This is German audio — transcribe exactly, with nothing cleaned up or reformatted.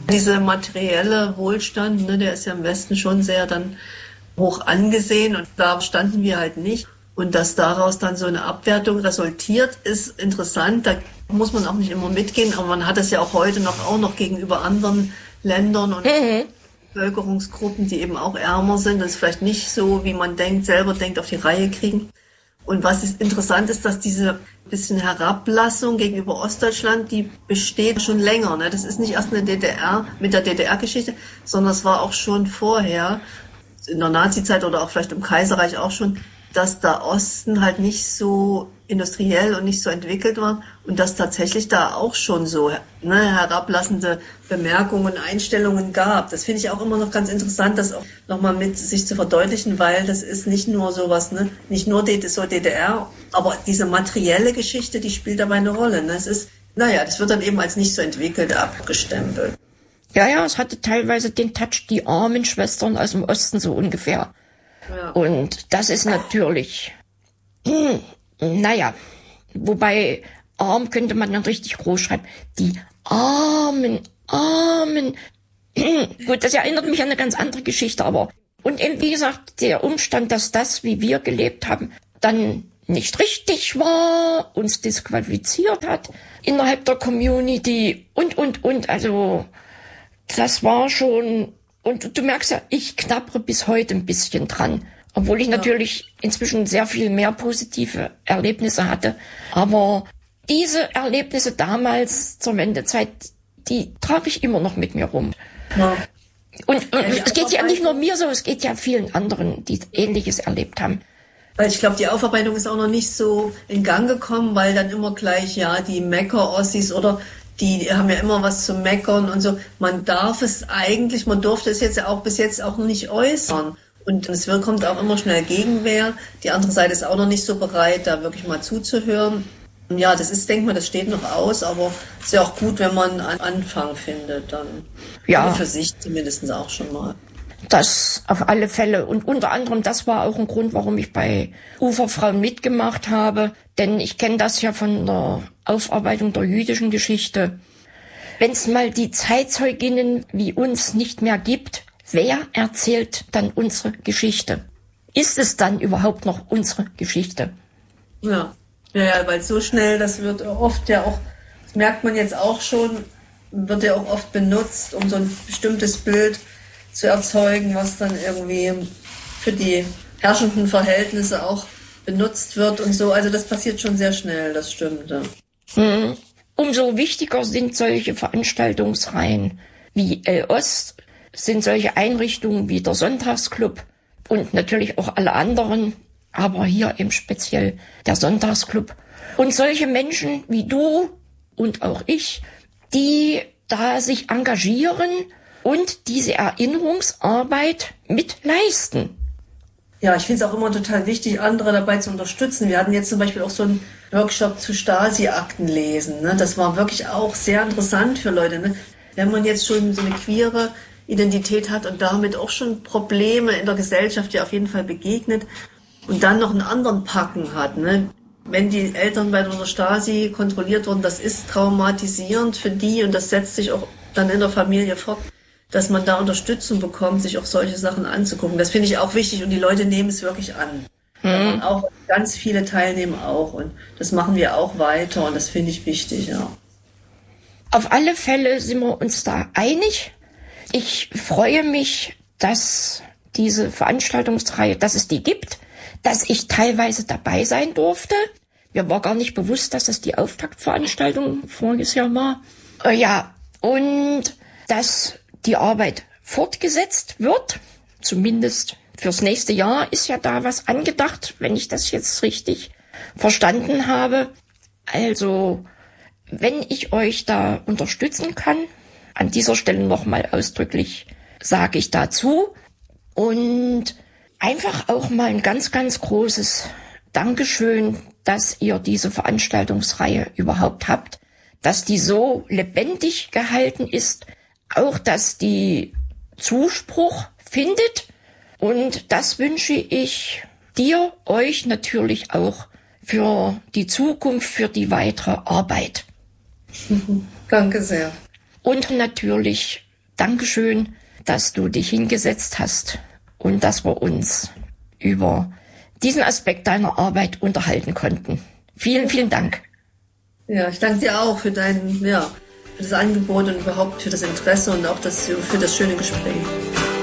Dieser materielle Wohlstand, ne, der ist ja im Westen schon sehr dann hoch angesehen und da standen wir halt nicht. Und dass daraus dann so eine Abwertung resultiert, ist interessant. Da muss man auch nicht immer mitgehen, aber man hat es ja auch heute noch auch noch gegenüber anderen Ländern und mhm. Bevölkerungsgruppen, die eben auch ärmer sind, das vielleicht nicht so, wie man denkt, selber denkt, auf die Reihe kriegen. Und was ist interessant ist, dass diese bisschen Herablassung gegenüber Ostdeutschland, die besteht schon länger. Ne? Das ist nicht erst eine D D R mit der D D R-Geschichte, sondern es war auch schon vorher, in der Nazizeit oder auch vielleicht im Kaiserreich auch schon, dass der Osten halt nicht so industriell und nicht so entwickelt war und dass tatsächlich da auch schon so ne, herablassende Bemerkungen, Einstellungen gab. Das finde ich auch immer noch ganz interessant, das auch nochmal mit sich zu verdeutlichen, weil das ist nicht nur sowas, ne, nicht nur so D D R, aber diese materielle Geschichte, die spielt dabei eine Rolle. Ne? Es ist, naja, das wird dann eben als nicht so entwickelt abgestempelt. Ja, ja, es hatte teilweise den Touch, die armen Schwestern aus dem Osten so ungefähr. Ja. Und das ist natürlich, hm, naja, wobei arm könnte man dann richtig groß schreiben. Die armen, armen. Gut, das erinnert mich an eine ganz andere Geschichte, aber und eben wie gesagt, der Umstand, dass das, wie wir gelebt haben, dann nicht richtig war, uns disqualifiziert hat innerhalb der Community und, und, und, also das war schon, und du merkst ja, ich knabbere bis heute ein bisschen dran. Obwohl ich ja. natürlich inzwischen sehr viel mehr positive Erlebnisse hatte. Aber diese Erlebnisse damals zur Wendezeit, die trage ich immer noch mit mir rum. Ja. Und, und ja, es geht ja nicht nur mir so, es geht ja vielen anderen, die Ähnliches erlebt haben. Weil ich glaube, die Aufarbeitung ist auch noch nicht so in Gang gekommen, weil dann immer gleich, ja, die Mecker-Ossis oder die haben ja immer was zu meckern und so. Man darf es eigentlich, man durfte es jetzt ja auch bis jetzt auch noch nicht äußern. Und es kommt auch immer schnell Gegenwehr. Die andere Seite ist auch noch nicht so bereit, da wirklich mal zuzuhören. Ja, das ist, denke mal, das steht noch aus, aber es ist ja auch gut, wenn man einen Anfang findet, dann. Ja. Also für sich zumindest auch schon mal. Das auf alle Fälle. Und unter anderem, das war auch ein Grund, warum ich bei Uferfrauen mitgemacht habe. Denn ich kenne das ja von der Aufarbeitung der jüdischen Geschichte. Wenn es mal die Zeitzeuginnen wie uns nicht mehr gibt, wer erzählt dann unsere Geschichte? Ist es dann überhaupt noch unsere Geschichte? Ja, ja, ja, weil so schnell, das wird oft ja auch, das merkt man jetzt auch schon, wird ja auch oft benutzt, um so ein bestimmtes Bild zu erzeugen, was dann irgendwie für die herrschenden Verhältnisse auch benutzt wird und so. Also das passiert schon sehr schnell, das stimmt. Ja. Hm. Umso wichtiger sind solche Veranstaltungsreihen wie El-Ost, sind solche Einrichtungen wie der Sonntagsclub und natürlich auch alle anderen, aber hier eben speziell der Sonntagsclub. Und solche Menschen wie du und auch ich, die da sich engagieren und diese Erinnerungsarbeit mit leisten. Ja, ich finde es auch immer total wichtig, andere dabei zu unterstützen. Wir hatten jetzt zum Beispiel auch so einen Workshop zu Stasi-Akten lesen. Ne? Das war wirklich auch sehr interessant für Leute. Ne? Wenn man jetzt schon so eine queere Identität hat und damit auch schon Probleme in der Gesellschaft ja auf jeden Fall begegnet und dann noch einen anderen Packen hat. Ne? Wenn die Eltern bei der Stasi kontrolliert wurden, das ist traumatisierend für die und das setzt sich auch dann in der Familie fort, dass man da Unterstützung bekommt, sich auch solche Sachen anzugucken. Das finde ich auch wichtig und die Leute nehmen es wirklich an. Mhm. Und auch ganz viele teilnehmen auch und das machen wir auch weiter und das finde ich wichtig, ja. Auf alle Fälle sind wir uns da einig. Ich freue mich, dass diese Veranstaltungsreihe, dass es die gibt, dass ich teilweise dabei sein durfte. Mir war gar nicht bewusst, dass es die Auftaktveranstaltung voriges Jahr war. Äh, ja, und dass die Arbeit fortgesetzt wird, zumindest fürs nächste Jahr ist ja da was angedacht, wenn ich das jetzt richtig verstanden habe. Also, wenn ich euch da unterstützen kann, an dieser Stelle nochmal ausdrücklich sage ich dazu und einfach auch mal ein ganz, ganz großes Dankeschön, dass ihr diese Veranstaltungsreihe überhaupt habt, dass die so lebendig gehalten ist, auch dass die Zuspruch findet und das wünsche ich dir, euch natürlich auch für die Zukunft, für die weitere Arbeit. Danke sehr. Und natürlich Dankeschön, dass du dich hingesetzt hast und dass wir uns über diesen Aspekt deiner Arbeit unterhalten konnten. Vielen, vielen Dank. Ja, ich danke dir auch für dein, ja, für das Angebot und überhaupt für das Interesse und auch das, für das schöne Gespräch.